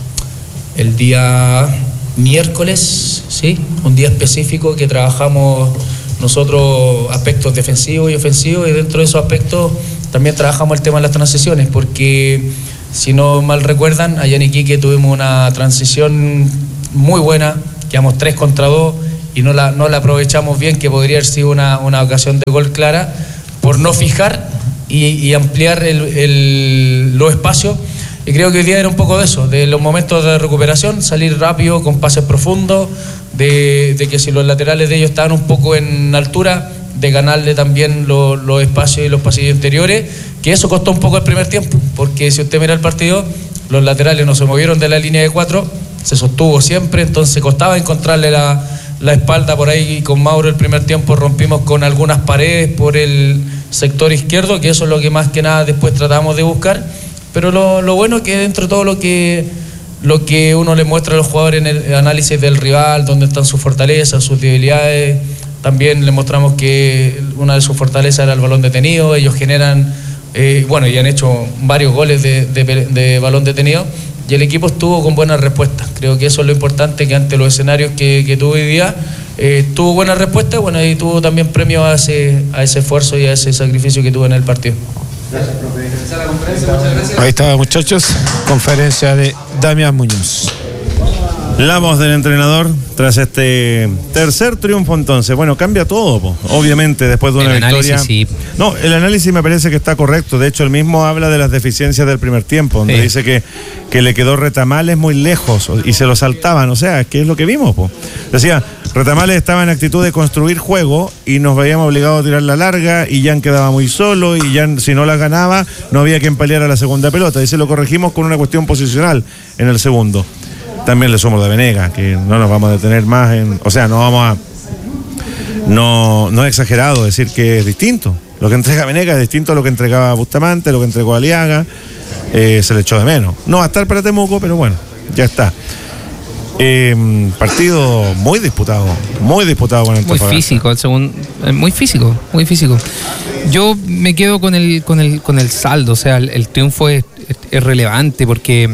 el día miércoles, ¿sí? Un día específico que trabajamos nosotros aspectos defensivos y ofensivos, y dentro de esos aspectos también trabajamos el tema de las transiciones, porque si no mal recuerdan, allá en Iquique tuvimos una transición muy buena, quedamos tres contra dos y no la, no la aprovechamos bien, que podría haber sido una, una ocasión de gol clara, por no fijar Y, y ampliar el, el, los espacios. Y creo que hoy día era un poco de eso, de los momentos de recuperación, salir rápido con pases profundos, de, de que si los laterales de ellos estaban un poco en altura, de ganarle también los, los espacios y los pasillos interiores, que eso costó un poco el primer tiempo, porque si usted mira el partido, los laterales no se movieron de la línea de cuatro, se sostuvo siempre, entonces costaba encontrarle la, la espalda por ahí. Con Mauro el primer tiempo rompimos con algunas paredes por el sector izquierdo, que eso es lo que más que nada después tratamos de buscar, pero lo, lo bueno es que dentro de todo lo que lo que uno le muestra a los jugadores en el análisis del rival, dónde están sus fortalezas, sus debilidades, también le mostramos que una de sus fortalezas era el balón detenido. Ellos generan, eh, bueno, y han hecho varios goles de, de, de balón detenido, y el equipo estuvo con buenas respuestas. Creo que eso es lo importante, que ante los escenarios que, que tuvo hoy día, Eh, tuvo buena respuesta, bueno, y tuvo también premio a ese, a ese esfuerzo y a ese sacrificio que tuvo en el partido. Gracias, profe. Ahí está, muchachos, conferencia de Damián Muñoz. La voz del entrenador tras este tercer triunfo entonces. Bueno, cambia todo, po. Obviamente, después de una el victoria. Análisis, sí. No, el análisis me parece que está correcto. De hecho, él mismo habla de las deficiencias del primer tiempo, donde Sí. dice que, que le quedó Retamales muy lejos y se lo saltaban. O sea, ¿qué es lo que vimos, po? Decía, Retamales estaba en actitud de construir juego y nos veíamos obligados a tirar la larga y Jan quedaba muy solo y Jan, si no la ganaba, no había quien peleara la segunda pelota. Y se lo corregimos con una cuestión posicional en el segundo. También le sumo de Venegas, que no nos vamos a detener más en... O sea, no vamos a... No, no es exagerado decir que es distinto. Lo que entrega Venegas es distinto a lo que entregaba Bustamante, lo que entregó Aliaga. Eh, se le echó de menos. No va a estar para Temuco, pero bueno, ya está. Eh, partido muy disputado, muy disputado con el Muy físico, el segundo, muy físico, muy físico. Yo me quedo con el, con el, con el saldo, o sea, el, el triunfo es, es relevante porque...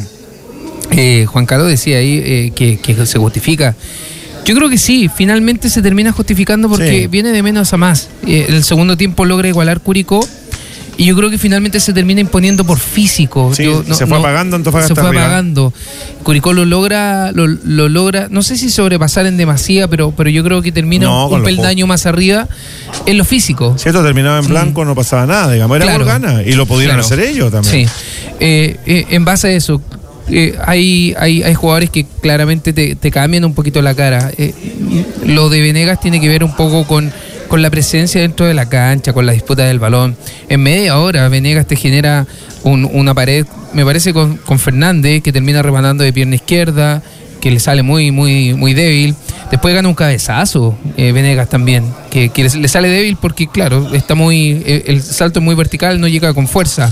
Eh, Juan Carlos decía ahí eh, que, que se justifica. Yo creo que sí, finalmente se termina justificando porque Sí. viene de menos a más. Eh, el segundo tiempo logra igualar Curicó y yo creo que finalmente se termina imponiendo por físico. Sí, yo, no, se fue no, apagando Antofagasta Se fue arriba. apagando. Curicó lo logra, lo, lo logra, no sé si sobrepasar en demasía, pero, pero yo creo que termina No, un, con un los peldaño más arriba en lo físico. Si esto terminaba en blanco, no pasaba nada, digamos, era Claro. por gana y lo pudieron Claro. hacer ellos también. Sí. Eh, eh, en base a eso, eh, hay, hay, hay jugadores que claramente te, te cambian un poquito la cara. Eh, lo de Venegas tiene que ver un poco con, con la presencia dentro de la cancha, con la disputa del balón. En media hora, Venegas te genera un, una pared, me parece, con, con Fernández, que termina rematando de pierna izquierda, que le sale muy, muy, muy débil. Después gana un cabezazo, eh, Venegas también, que, que le sale débil porque, claro, está muy, eh, el salto es muy vertical, no llega con fuerza.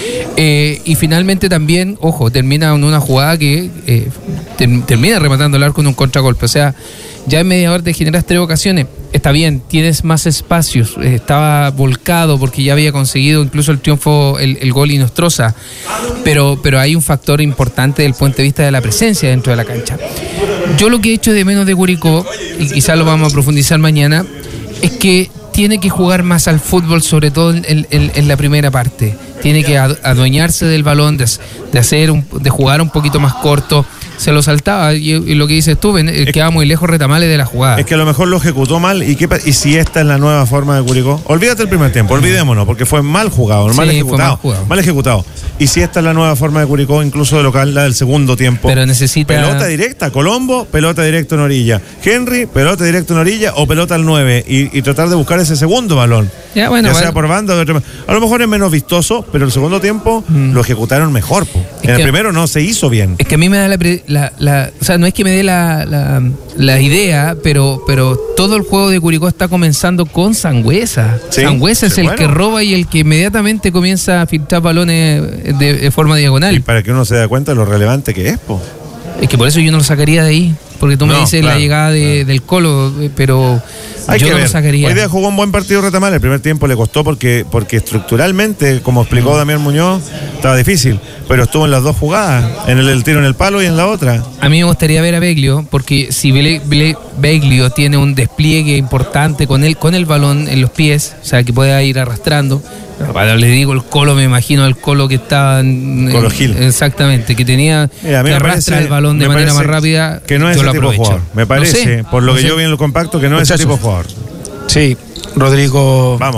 Eh, y finalmente también, ojo, termina en una jugada que eh, ter- termina rematando el arco en un contragolpe. O sea, ya en media hora te generas tres ocasiones. Está bien, tienes más espacios. Eh, estaba volcado porque ya había conseguido incluso el triunfo, el, el gol Inostroza. Pero, pero hay un factor importante desde el punto de vista de la presencia dentro de la cancha. Yo lo que he hecho de menos de Curicó, y quizás lo vamos a profundizar mañana, es que tiene que jugar más al fútbol, sobre todo en, en- en la primera parte. Tiene que adu- adueñarse del balón, de, de hacer un- de jugar un poquito más corto. Se lo saltaba y, y lo que dices tú, ven, eh, quedaba muy lejos Retamales de la jugada. Es que a lo mejor lo ejecutó mal. ¿Y, qué, pa- y si esta es la nueva forma de Curicó? Olvídate el primer tiempo, olvidémonos, porque fue mal jugado, mal Sí, fue ejecutado. mal jugado. Mal ejecutado. Y si esta es la nueva forma de Curicó, incluso de local, la del segundo tiempo. Pero necesita... Pelota directa, Colombo, pelota directa en orilla. Henry, pelota directa en orilla o pelota al nueve. Y, y tratar de buscar ese segundo balón. Ya, bueno, ya sea bueno. por banda o de otro. A lo mejor es menos vistoso, pero el segundo tiempo lo ejecutaron mejor. Po. En el que- primero no se hizo bien. Es que a mí me da la, pre- la, la- o sea, no es que me dé la, la, la idea, pero, pero todo el juego de Curicó está comenzando con Sangüesa. Sí, Sangüesa es sí, el bueno. que roba y el que inmediatamente comienza a filtrar balones de, de forma diagonal. Y para que uno se dé cuenta de lo relevante que es, po. Es que por eso yo no lo sacaría de ahí, porque tú me No, dices claro, la llegada de- del Colo, eh, pero Hay yo que no ver. lo sacaría. Hoy día jugó un buen partido Retamal. El primer tiempo le costó porque, porque estructuralmente, como explicó Damián Muñoz, estaba difícil. Pero estuvo en las dos jugadas, en el, el tiro en el palo y en la otra. A mí me gustaría ver a Beglio, porque si Bele- Bele- Beglio tiene un despliegue importante con él, con el balón en los pies, o sea, que pueda ir arrastrando. Para le digo el Colo, me imagino el Colo que estaba en, Colo Gil. Exactamente, que tenía Mira, a mí que me arrastra parece- el balón de me manera más parece rápida. Que no es yo ese lo tipo de aprovecho. jugador. Me No parece, sé, por lo no que sé. yo vi en el compacto, que no es ese Muchachos. tipo de jugador. Sí, Rodrigo. Vamos.